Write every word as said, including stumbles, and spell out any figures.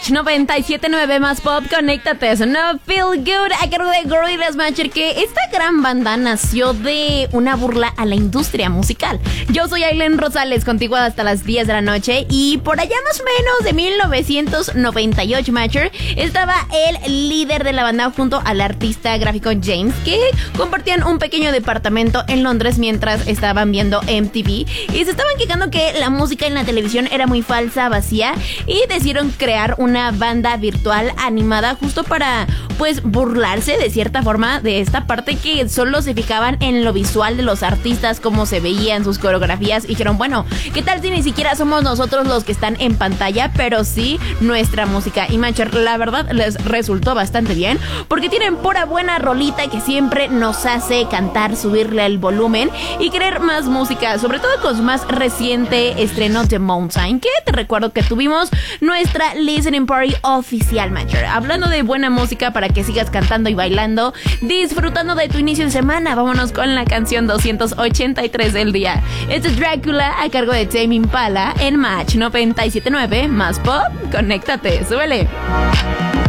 noventa y siete punto nueve más pop, conéctate, eso no Feel Good a cargo de Gorillaz Mancher, que esta gran banda nació de una burla a la industria musical. Yo soy Aileen Rosales, contigo hasta las diez de la noche, y por allá más o menos de mil novecientos noventa y ocho, Mancher, estaba el líder de la banda junto al artista gráfico James, que compartían un pequeño departamento en Londres mientras estaban viendo M T V, y se estaban quejando que la música en la televisión era muy falsa, vacía, y decidieron crear una banda virtual animada justo para, pues, burlarse de cierta forma de esta parte que solo se fijaban en lo visual de los artistas, cómo se veían sus coreografías, y dijeron, bueno, ¿qué tal si ni siquiera somos nosotros los que están en pantalla, pero sí nuestra música? Y Mancher, la verdad, les resultó bastante bien, porque tienen pura buena rolita que siempre nos hace cantar, subirle el volumen y querer más música, sobre todo con su más reciente estreno, The Mountain, que te recuerdo que tuvimos nuestra listening party oficial, Mancher. Hablando de buena música para que sigas cantando y bailando, disfrutando de tu inicio de semana, vámonos con la canción doscientos ochenta y tres del día. Este es Drácula a cargo de Tame Impala en Match noventa y siete punto nueve más pop. Conéctate, súbele.